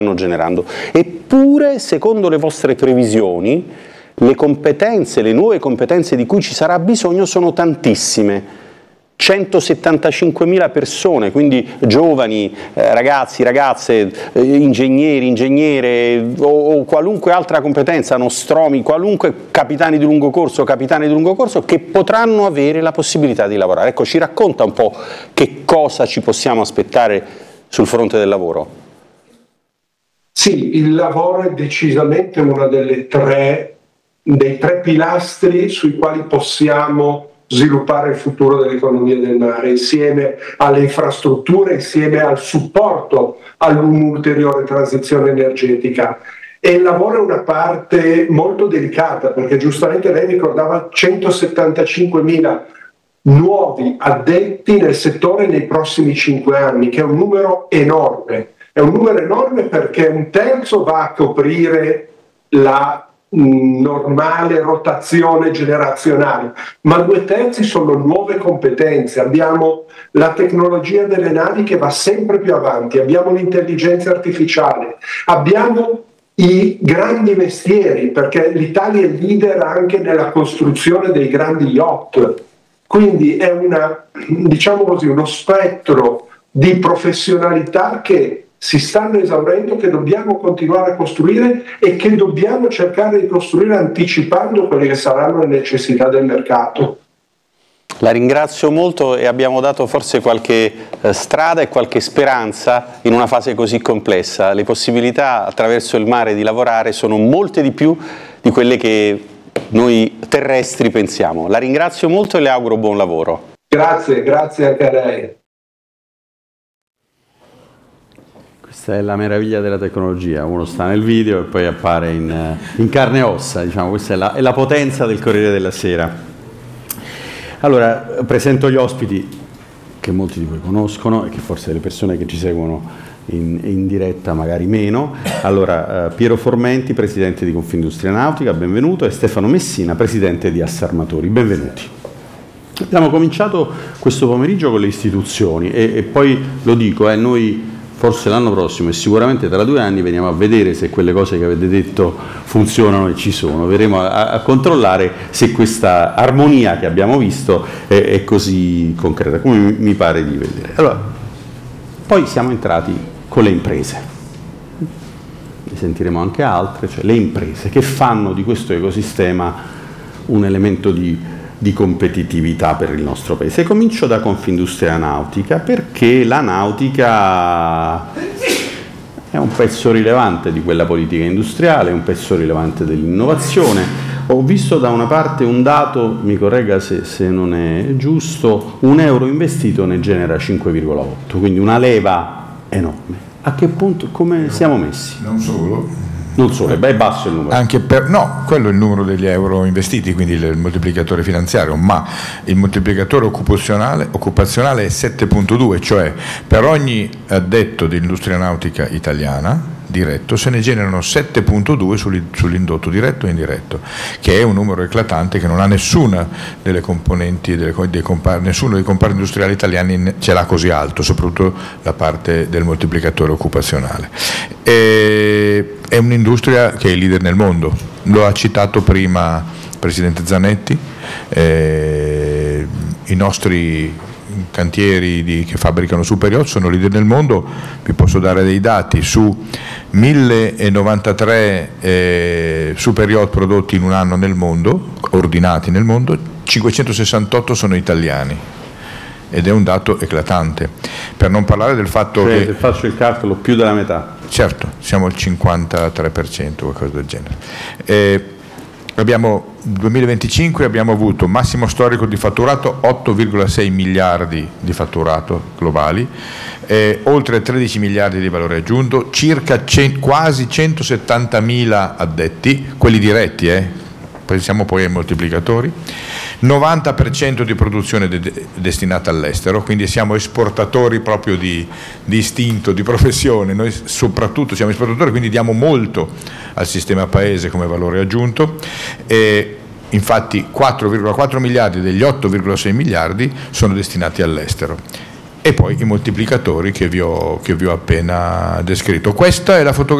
generando. Eppure, secondo le vostre previsioni, le competenze, le nuove competenze di cui ci sarà bisogno sono tantissime. 175.000 persone, quindi giovani, ragazzi, ragazze, ingegneri, ingegnere o qualunque altra competenza, nostromi, qualunque capitani di lungo corso, che potranno avere la possibilità di lavorare. Ecco, ci racconta un po' che cosa ci possiamo aspettare sul fronte del lavoro. Sì, il lavoro è decisamente uno dei tre pilastri sui quali possiamo sviluppare il futuro dell'economia del mare, insieme alle infrastrutture, insieme al supporto ad un'ulteriore transizione energetica. E il lavoro è una parte molto delicata, perché giustamente lei ricordava 175.000 nuovi addetti nel settore nei prossimi 5 anni, che è un numero enorme. È un numero enorme perché un terzo va a coprire la normale rotazione generazionale, ma 2/3 sono nuove competenze. Abbiamo la tecnologia delle navi che va sempre più avanti, abbiamo l'intelligenza artificiale, abbiamo i grandi mestieri, perché l'Italia è leader anche nella costruzione dei grandi yacht, quindi è diciamo così, uno spettro di professionalità che si stanno esaurendo, che dobbiamo continuare a costruire e che dobbiamo cercare di costruire anticipando quelle che saranno le necessità del mercato. La ringrazio molto e abbiamo dato forse qualche strada e qualche speranza in una fase così complessa. Le possibilità attraverso il mare di lavorare sono molte di più di quelle che noi terrestri pensiamo. La ringrazio molto e le auguro buon lavoro. Grazie, grazie anche a lei. Questa è la meraviglia della tecnologia, uno sta nel video e poi appare in carne e ossa, diciamo. Questa è la potenza del Corriere della Sera. Allora, presento gli ospiti che molti di voi conoscono e che forse le persone che ci seguono in diretta magari meno. Allora, Piero Formenti, presidente di Confindustria Nautica, benvenuto, e Stefano Messina, presidente di Assarmatori, benvenuti. Abbiamo cominciato questo pomeriggio con le istituzioni e poi lo dico, noi forse l'anno prossimo e sicuramente tra 2 anni veniamo a vedere se quelle cose che avete detto funzionano e ci sono, verremo a controllare se questa armonia che abbiamo visto è così concreta, come mi pare di vedere. Allora, poi siamo entrati con le imprese, ne sentiremo anche altre, cioè le imprese che fanno di questo ecosistema un elemento di competitività per il nostro paese. Comincio da Confindustria Nautica, perché la nautica è un pezzo rilevante di quella politica industriale, è un pezzo rilevante dell'innovazione. Ho visto da una parte un dato, mi corregga se non è giusto, 1 euro investito ne genera 5,8, quindi una leva enorme. A che punto, come siamo messi? Non solo, è basso il numero. No, quello è il numero degli euro investiti, quindi il moltiplicatore finanziario, ma il moltiplicatore occupazionale è 7,2, cioè per ogni addetto di industria nautica italiana diretto se ne generano 7,2 sull'indotto diretto e indiretto, che è un numero eclatante che non ha nessuna delle componenti, nessuno dei comparti industriali italiani ce l'ha così alto, soprattutto la parte del moltiplicatore occupazionale. È un'industria che è leader nel mondo, lo ha citato prima il Presidente Zanetti, i nostri cantieri che fabbricano super yacht sono leader nel mondo. Vi posso dare dei dati: su 1093 super yacht prodotti in un anno nel mondo, ordinati nel mondo, 568 sono italiani, ed è un dato eclatante, per non parlare del fatto che, se faccio il calcolo, più della metà. Certo, siamo al 53%, qualcosa del genere. Nel 2025 abbiamo avuto massimo storico di fatturato, 8,6 miliardi di fatturato globali, oltre 13 miliardi di valore aggiunto, circa quasi 170.000 addetti, quelli diretti, pensiamo poi ai moltiplicatori, 90% di produzione destinata all'estero, quindi siamo esportatori proprio di istinto, di professione. Noi soprattutto siamo esportatori, quindi diamo molto al sistema paese come valore aggiunto, e infatti 4,4 miliardi degli 8,6 miliardi sono destinati all'estero. e poi i moltiplicatori che vi ho appena descritto. Questa è la fotografia